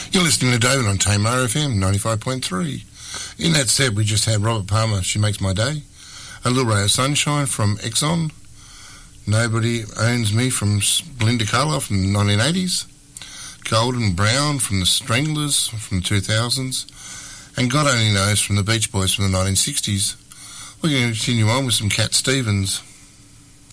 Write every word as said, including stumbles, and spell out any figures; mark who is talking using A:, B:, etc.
A: You're listening to David on Tamar F M ninety-five point three. In that set, we just had Robert Palmer, She Makes My Day. A Little Ray of Sunshine from Exxon. Nobody Owns Me from Belinda Carlisle from the nineteen eighties. Golden Brown from the Stranglers from the two thousands. And God Only Knows from the Beach Boys from the nineteen sixties. We're going to continue on with some Cat Stevens.